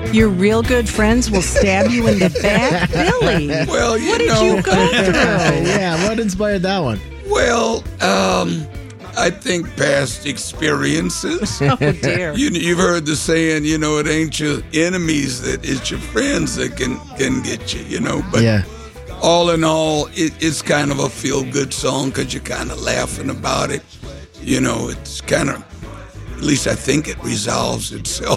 Your real good friends will stab you in the back? Billy, Well, what did you go through? Yeah, what inspired that one? Well, I think past experiences. Oh, dear. You've heard the saying, it ain't your enemies it's your friends that can get you, But Yeah. all in all, it's kind of a feel-good song because you're kind of laughing about it. It's kind of, at least I think it resolves itself.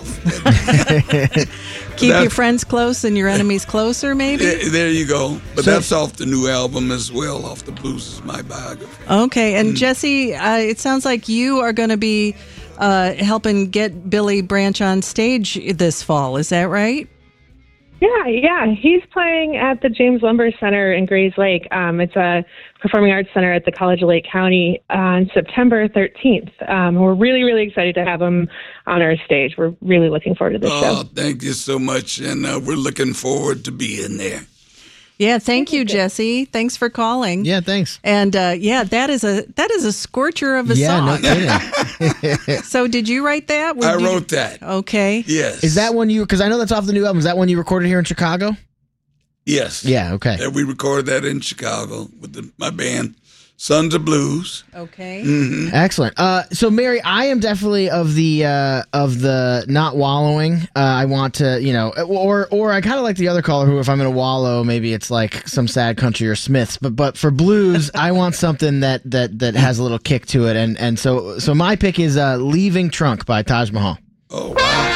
Keep your friends close and your enemies closer, maybe? There you go. But that's off the new album as well, off the Blues Is My Biography. Okay, and Jesse, it sounds like you are going to be helping get Billy Branch on stage this fall. Is that right? Yeah. He's playing at the James Lumber Center in Grays Lake. It's a performing arts center at the College of Lake County on September 13th. We're really, really excited to have him on our stage. We're really looking forward to this show. Oh, thank you so much, and we're looking forward to being there. Yeah, thank you, Jesse. Thanks for calling. Yeah, thanks. And that is a scorcher of a song. No kidding. So did you write that? I wrote that. Okay. Yes. Is that one because I know that's off the new album. Is that one you recorded here in Chicago? Yes. Yeah, okay. And we recorded that in Chicago with my band, Sons of Blues. Okay. Mm-hmm. Excellent. So Mary, I am definitely of the not wallowing. I want to, or I kind of like the other caller who, if I'm going to wallow, maybe it's like some sad country or Smiths. But for blues, I want something that has a little kick to it. And so my pick is "Leaving Trunk" by Taj Mahal. Oh wow.